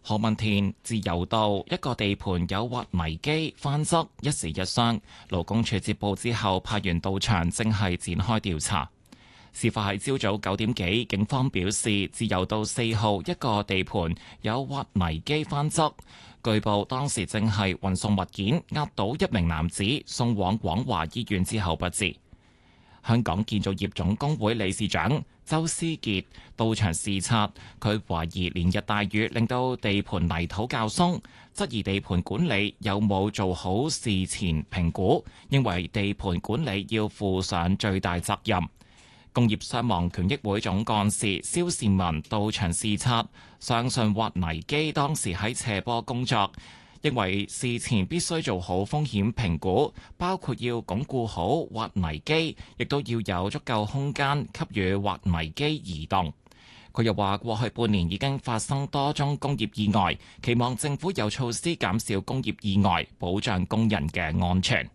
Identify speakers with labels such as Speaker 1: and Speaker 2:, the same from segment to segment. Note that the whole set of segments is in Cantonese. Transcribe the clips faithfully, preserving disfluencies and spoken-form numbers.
Speaker 1: 何文田自由道一個地盤有挖泥機翻側，一時一傷。勞工處接報之後派員到場，正係展開調查。事發喺朝早九點幾，警方表示自由道四號一個地盤有挖泥機翻側，據報當時正係運送物件，壓倒一名男子，送往廣華醫院之後不治。香港建造業總工會理事長周思傑到場視察，佢懷疑連日大雨令到地盤泥土較鬆，質疑地盤管理有冇做好事前評估，認為地盤管理要負上最大責任。工業傷亡權益會總幹事蕭善文到場視察，相信挖泥機當時喺斜坡工作，認為事前必須做好風險評估，包括要鞏固好挖泥機，亦都要有足夠空間給予挖泥機移動。佢又話：過去半年已經發生多宗工業意外，期望政府有措施減少工業意外，保障工人嘅安全。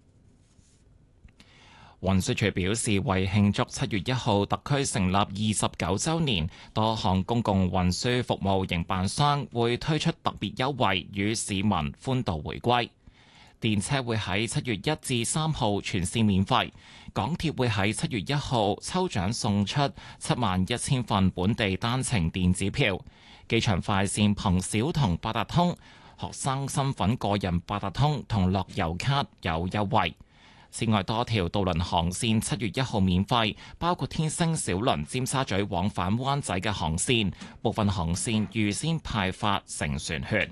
Speaker 1: 運輸署表示，為慶祝七月一號特區成立二十九週年，多項公共運輸服務營辦商會推出特別優惠，與市民歡度回歸。電車會喺七月一至三號全線免費，港鐵會喺七月一號抽獎送出七萬一千份本地單程電子票，機場快線憑小童八達通、學生身份個人八達通同樂悠卡有優惠。此外，多條渡輪航線七月一號免費，包括天星小輪尖沙咀往返灣仔嘅航線，部分航線預先派發乘船券。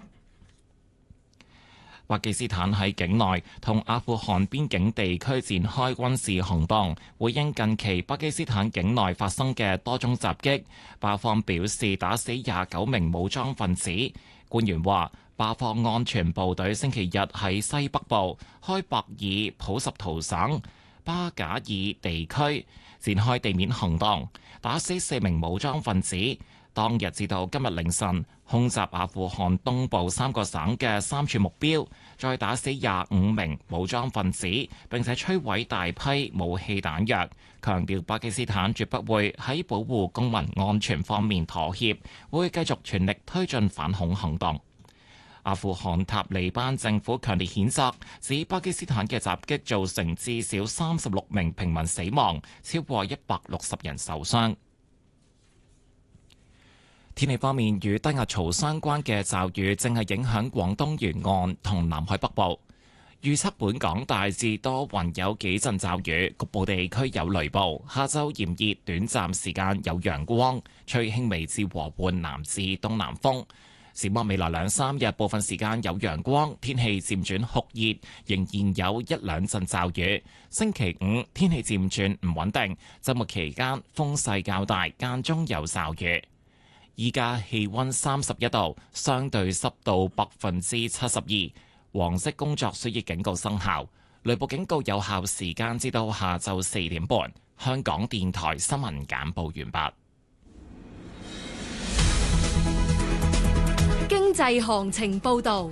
Speaker 1: 巴基斯坦喺境內同阿富汗邊境地區展開軍事行動，回應近期巴基斯坦境內發生嘅多宗襲擊。巴方表示打死廿九名武裝分子。官員話，巴方安全部隊星期日喺西北部開伯爾普什圖省巴賈爾地區展開地面行動，打死四名武裝分子。當日至到今日凌晨，空襲阿富汗東部三個省嘅三處目標，再打死廿五名武裝分子，並且摧毀大批武器彈藥。強調巴基斯坦絕不會喺保護公民安全方面妥協，會繼續全力推進反恐行動。阿富汗塔利班政府強烈譴責，指巴基斯坦嘅襲擊造成至少三十六名平民死亡，超過一百六十人受傷。天氣方面，與低壓槽相關嘅驟雨正係影響廣東沿岸同南海北部。預測本港大致多雲，有幾陣驟雨，局部地區有雷暴。下週炎熱，短暫時間有陽光，吹輕微至和緩南至東南風。展望未來兩三日，部分時間有陽光，天氣漸轉酷熱，仍然有一兩陣驟雨。星期五天氣漸轉唔穩定，週末期間風勢較大，間中有驟雨。依家氣溫三十一度，相對濕度百分之七十二，黃色工作暑熱警告生效，雷暴警告有效時間至到下晝四點半。香港電台新聞簡報完畢。
Speaker 2: 經濟行情報道。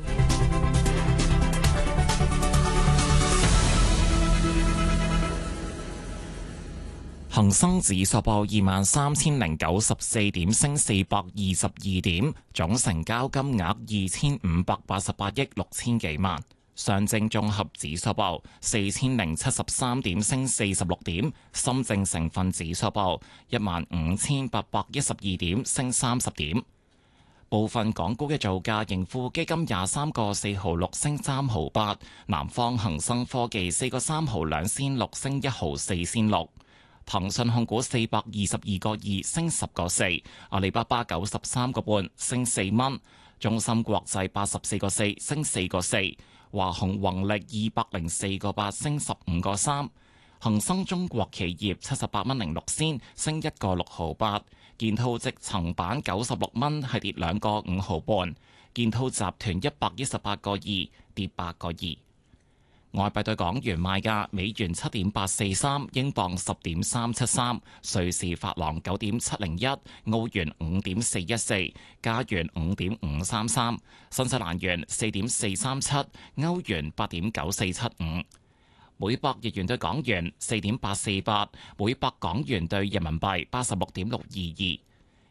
Speaker 1: 恒生指數報二萬三千零九十四點，升四百二十二點，總成交金額二千五百八十八億六千幾萬。上證綜合指數報四千零七十三點，升四十六點。深證成分指數報一萬五千八百一十二點，升三十點。部分港股嘅造價，盈富基金廿三個四毫六升三毫八，南方恒生科技四個三毫兩仙六升一毫四仙六。騰訊控股四百二十二個二升十個四，阿里巴巴九十三個半升四蚊，中芯國際八十四個四升四個四，華虹宏力二百零四個八升十五個三，恒生中國企業七十八蚊零六仙升一個六毫八，建滔積層板九十六蚊係跌兩個五毫半，建滔集團一百一十八個二跌八個二。外幣對港元賣價：美元七點八四三，英鎊十點三七三，瑞士法郎九點七零一，澳元五點四一四，加元五點五三三，新西蘭元四點四三七，歐元八點九四七五，每百日元對港元四點八四八，每百港元對人民幣八十六點六二二。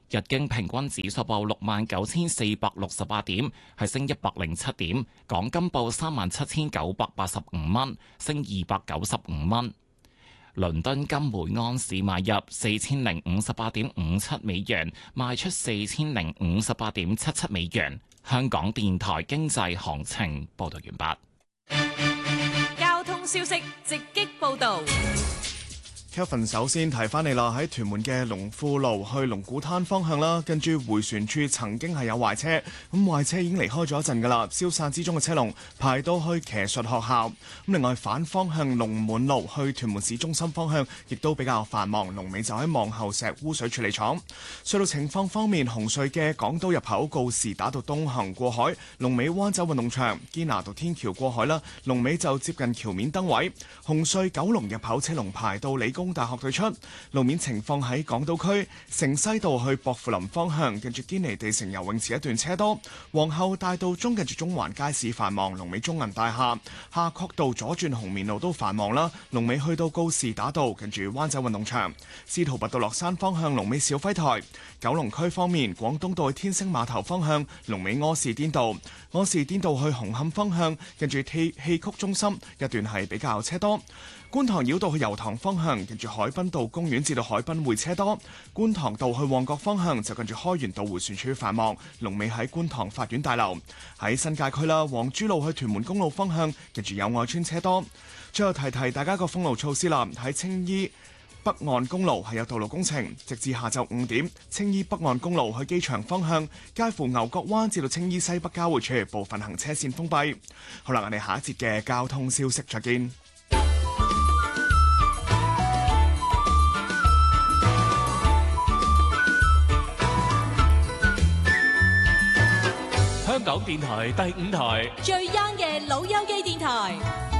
Speaker 1: 日經平均指數報六萬九千四百六十八點，係升一百零七點。港金報三萬七千九百八十五蚊，升二百九十五蚊。倫敦金每盎司買入四千零五十八點五七美元，賣出四千零五十八點七七美元。香港電台經濟行情報道完
Speaker 2: 畢。交通消息直擊報道。
Speaker 3: Kevin 首先提翻你啦，喺屯門嘅龍富路去龍鼓灘方向啦，跟住迴旋處曾經係有壞車，咁壞車已經離開咗一陣噶啦，消散之中嘅車龍排到去騎術學校。咁另外反方向龍門路去屯門市中心方向，亦都比較繁忙，龍尾就喺望后石污水處理廠。隧道情況方面，紅隧嘅港島入口告士打道東行過海，龍尾灣仔運動場堅拿道天橋過海啦，龍尾就接近橋面燈位。紅隧九龍入口車龍排到理工大學對出。路面情況喺港島區城西道去薄扶林方向，近住堅尼地城游泳池一段車多。皇后大道中近住中環街市繁忙，龍尾中銀大廈。夏慤道左轉紅棉路都繁忙啦，龍尾去到告士打道近住灣仔運動場。司徒拔道落山方向龍尾小輝台。九龍區方面，廣東道去天星碼頭方向龍尾柯士甸道。柯士甸道去紅磡方向近住戲戲曲中心一段係比較車多。觀塘繞道去油塘方向，近住海濱道公園至到海濱會車多；觀塘道去旺角方向就近住開源道迴旋處繁忙，龍尾喺觀塘法院大樓。喺新界區啦，黃珠路去屯門公路方向，近住友愛邨車多。最後提提大家個封路措施啦，喺青衣北岸公路係有道路工程，直至下晝五點，青衣北岸公路去機場方向，介乎牛角灣至到青衣西北交匯處部分行車線封閉。好啦，我哋下一節嘅交通消息再見。
Speaker 4: 香港電台第五台
Speaker 2: 最 young 嘅老友記電台。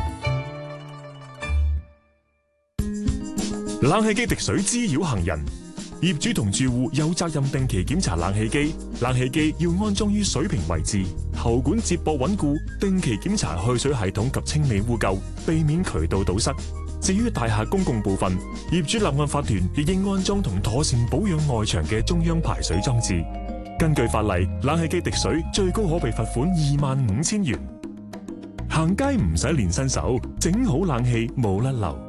Speaker 5: 冷氣機滴水滋擾行人，業主同住戶有責任定期檢查冷氣機。冷氣機要安裝於水平位置，喉管接駁穩固，定期檢查去水系統及清理污垢，避免渠道堵塞。至於大廈公共部分，業主立案法團亦應安裝同妥善保養外牆嘅中央排水裝置。根據法例，冷氣機滴水最高可被罰款二萬五千元。行街唔使練新手，整好冷氣冇甩漏。